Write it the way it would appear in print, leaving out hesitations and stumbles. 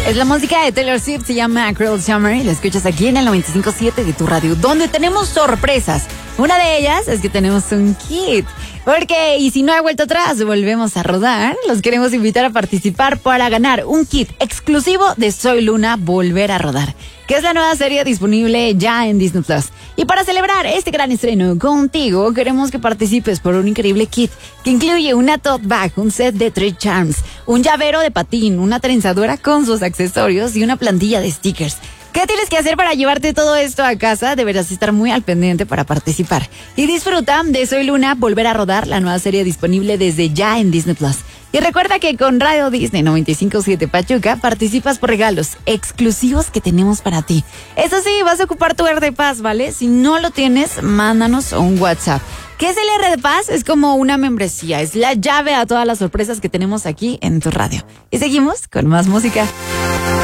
Es la música de Taylor Swift, se llama Cruel Summer y la escuchas aquí en el 95.7 de tu radio, donde tenemos sorpresas. Una de ellas es que tenemos un kit. Porque, y si no ha vuelto atrás, volvemos a rodar. Los queremos invitar a participar para ganar un kit exclusivo de Soy Luna, Volver a Rodar, que es la nueva serie disponible ya en Disney Plus. Y para celebrar este gran estreno contigo, queremos que participes por un increíble kit que incluye una tote bag, un set de 3 charms, un llavero de patín, una trenzadora con sus accesorios y una plantilla de stickers. ¿Qué tienes que hacer para llevarte todo esto a casa? Deberás estar muy al pendiente para participar. Y disfruta de Soy Luna, Volver a Rodar, la nueva serie disponible desde ya en Disney Plus. Y recuerda que con Radio Disney 95.7 Pachuca participas por regalos exclusivos que tenemos para ti. Eso sí, vas a ocupar tu R de Paz, ¿vale? Si no lo tienes, mándanos un WhatsApp. ¿Qué es el R de Paz? Es como una membresía, es la llave a todas las sorpresas que tenemos aquí en tu radio. Y seguimos con más música.